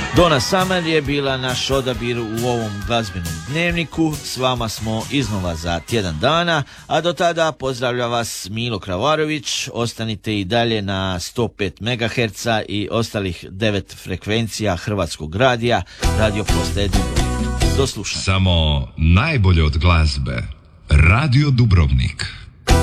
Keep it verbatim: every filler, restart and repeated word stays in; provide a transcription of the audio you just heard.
Donna Summer je bila naš odabir u ovom glazbenom dnevniku. S vama smo iznova za tjedan dana, a do tada pozdravlja vas Milo Kravarović. Ostanite i dalje na sto pet megaherca i ostalih devet frekvencija Hrvatskog radija, radio postaje Dubrovnik. Do slušanja. Samo najbolje od glazbe. Radio Dubrovnik.